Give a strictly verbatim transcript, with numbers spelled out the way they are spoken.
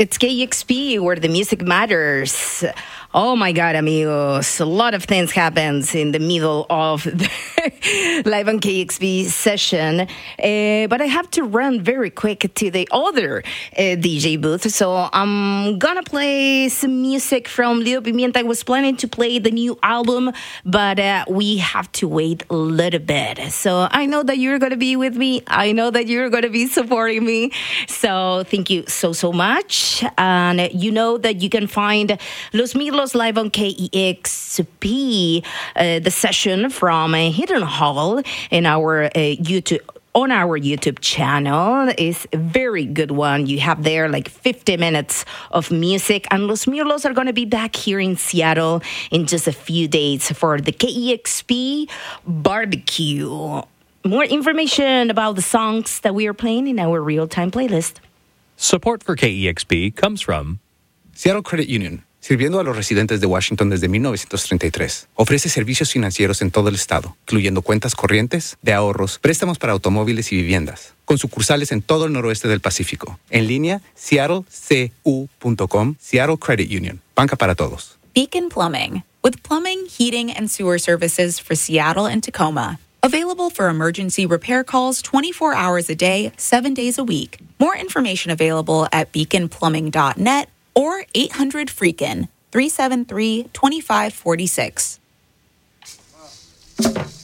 It's K E X P, where the music matters. Oh my God, amigos. A lot of things happens in the middle of the Live on K E X P session. Uh, but I have to run very quick to the other uh, D J booth. So I'm gonna play some music from Leo Pimienta. I was planning to play the new album, but uh, we have to wait a little bit. So I know that you're gonna be with me. I know that you're gonna be supporting me. So thank you so, so much. And you know that you can find Los Milos live on K E X P, uh, the session from uh, Hidden Hall in our uh, YouTube. On our YouTube channel is a very good one. You have there like fifty minutes of music. And Los Milos are going to be back here in Seattle in just a few days for the K E X P barbecue. More information about the songs that we are playing in our real-time playlist. Support for K E X P comes from Seattle Credit Union, sirviendo a los residentes de Washington desde mil novecientos treinta y tres. Ofrece servicios financieros en todo el estado, incluyendo cuentas corrientes, de ahorros, préstamos para automóviles y viviendas, con sucursales en todo el noroeste del Pacífico. En línea, seattle c u punto com, Seattle Credit Union, banca para todos. Beacon Plumbing, with plumbing, heating, and sewer services for Seattle and Tacoma. Available for emergency repair calls twenty-four hours a day, seven days a week. More information available at beacon plumbing dot net or eight hundred freakin, three seven three, two five four six.